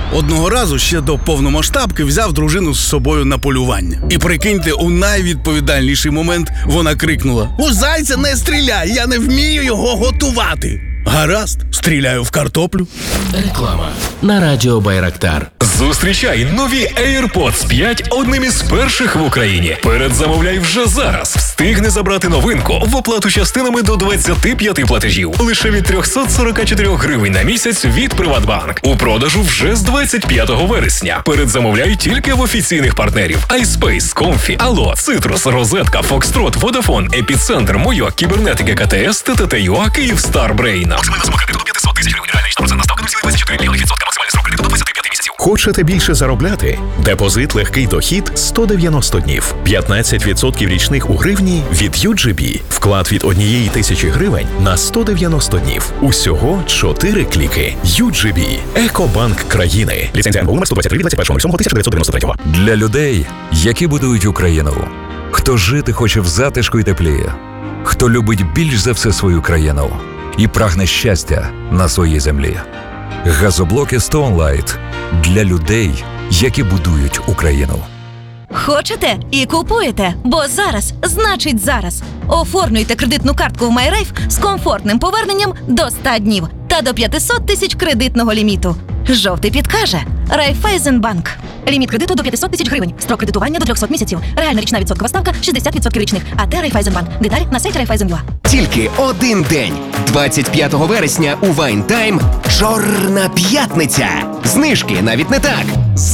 Одного разу ще до повномасштабки взяв дружину з собою на полювання. І прикиньте, у найвідповідальніший момент вона крикнула: «У зайця не стріляй, я не вмію його готувати!» Гаразд, стріляю в картоплю. Реклама на радіо Байрактар. Зустрічай нові AirPods 5 одним із перших в Україні. Передзамовляй вже зараз. Встигни забрати новинку в оплату частинами до 25 платежів. Лише від 344 гривень на місяць від Приватбанк. У продажу вже з 25 вересня. Передзамовляй тільки в офіційних партнерів: iSpace, Comfy, Allo, Citrus, Розетка, Foxtrot, Vodafone, Епіцентр, Мойо, Кібернетики, КТС, ТТТ.ЮА, Київстар, Брейна. Максимальна сума кредиту до 500 тисяч гривень. Реальна річна ставка 0,24%. Максимальний срок кредиту до 25 місяців. Хочете більше заробляти? Депозит «Легкий дохід» 190 днів. 15% річних у гривні від UGB. Вклад від 1 тисячі гривень на 190 днів. Усього 4 кліки. UGB. Екобанк країни. Ліцензія НБУ номер 123 від 21.07.1993. Для людей, які будують Україну. Хто жити хоче в затишку і теплі. Хто любить більш за все свою країну. І прагне щастя на своїй землі. Газоблоки Stone Light для людей, які будують Україну. Хочете і купуєте, бо зараз значить зараз. Оформлюйте кредитну картку в MyRafe з комфортним поверненням до 100 днів та до 500 тисяч кредитного ліміту. Жовтий підкаже Райфайзенбанк. Ліміт кредиту до 500 тисяч гривень. Строк кредитування до 300 місяців. Реальна річна відсоткова ставка 60% річних. АТ Райфайзенбанк. Деталі на сайті Райфайзен.ua. Тільки один день. 25 вересня у Вайнтайм Чорна п'ятниця. Знижки навіть не так.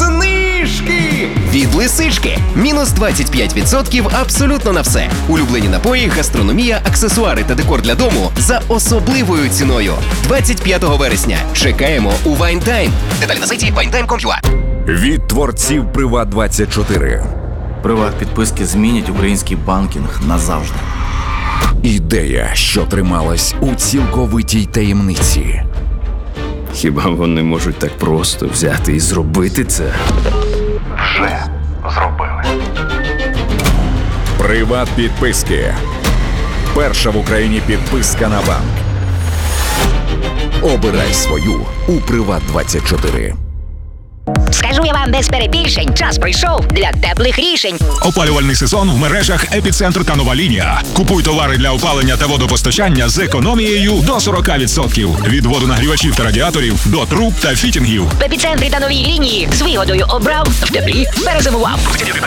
Знижки! Від Лисички. Мінус 25% абсолютно на все. Улюблені напої, гастрономія, аксесуари та декор для дому за особливою ціною. 25 вересня. Чекаємо у Вайнтайм. Деталі на сайті wintime.com.ua. Від творців Приват24. Приват-підписки змінять український банкінг назавжди. Ідея, що трималась у цілковитій таємниці. Хіба вони можуть так просто взяти і зробити це? Вже зробили. Приват-підписки. Перша в Україні підписка на банк. Обирай свою у Приват24. Скажу я вам без перебільшень, час прийшов для теплих рішень. Опалювальний сезон в мережах «Епіцентр» та «Нова лінія». Купуй товари для опалення та водопостачання з економією до 40%. Від водонагрівачів та радіаторів до труб та фітінгів. В «Епіцентрі» та «Новій лінії з вигодою обрав, в теплі перезимував.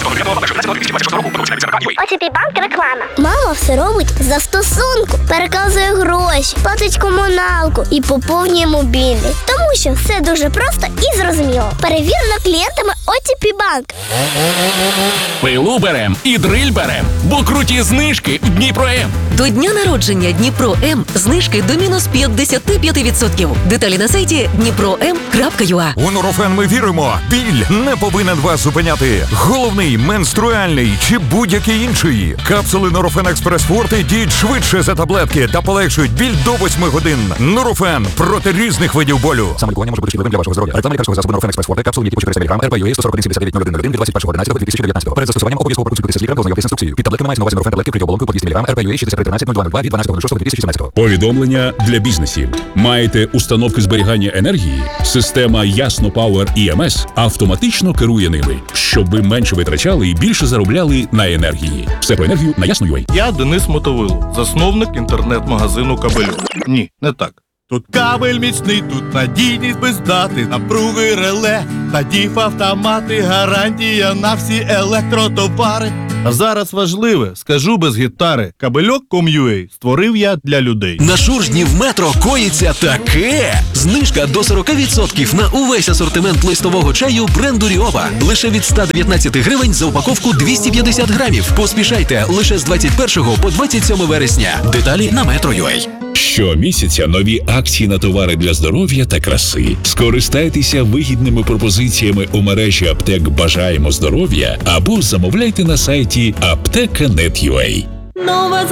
ОТП банк реклама. Мама все робить за стосунку. Переказує гроші, платить комуналку і поповнює мобільний. Тому що все дуже просто і зрозуміло. Перевірено клієнтами ОТП банк. Пилу берем і дриль берем, бо круті знижки в Дніпро-М. До дня народження Дніпро-М знижки до мінус 55%. Деталі на сайті dnipro.m.ua. У Нурофен ми віримо. Біль не повинен вас зупиняти. Головний, менструальний чи будь-який інший. Капсули Нурофен Експрес Форте діють швидше за таблетки та полегшують біль до 8 годин. Нурофен проти різних видів болю. Самолікування може бути шкідливим для вашого здоров'я. Реклама лікарського засобу Нурофен Експрес Форте. Капсули, які по 400 мг, РПЮА 141-79-01-01 від 21.11.2019. Перед застосуванням обов'язково проконсультуйтеся з лікарем, ознайомтесь з інструкцією. Під таблетками мається на увазі Нурофен таблетки при оболонку по 200 мг, РПЮА 6313-0202 від 12.06.2017. Повідомлення для бізнесів. Маєте установки зберігання енергії? Система Ясно Power EMS автоматично керує ними, щоб ви менше витрачали і більше заробляли на енергії. Все про енергію на Ясно.ua. Я Денис Мотовило, засновник інтернет-магазину «Кабельок». Ні, не так. Тут кабель міцний, тут надійність без дати, напруги реле та діф-автомати, гарантія на всі електротовари. А зараз важливе, скажу без гітари. Кабельок.com.ua створив я для людей. На Шуржні в метро коїться таке! Знижка до 40% на увесь асортимент листового чаю бренду Ріоба. Лише від 119 гривень за упаковку 250 грамів. Поспішайте, лише з 21 по 27 вересня. Деталі на Metro.ua. Щомісяця нові акції на товари для здоров'я та краси. Скористайтеся вигідними пропозиціями у мережі аптек «Бажаємо здоров'я» або замовляйте на сайті apteka.net.ua.